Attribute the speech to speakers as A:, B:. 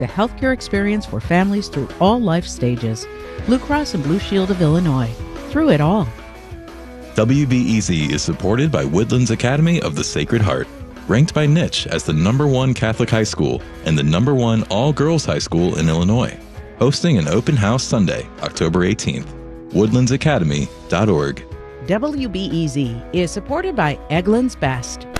A: the healthcare experience for families through all life stages. Blue Cross and Blue Shield of Illinois. Through it all.
B: WBEZ is supported by Woodlands Academy of the Sacred Heart, ranked by Niche as the #1 Catholic high school and the #1 all-girls high school in Illinois. Hosting an open house Sunday, October 18th. woodlandsacademy.org.
A: WBEZ is supported by Eggland's Best,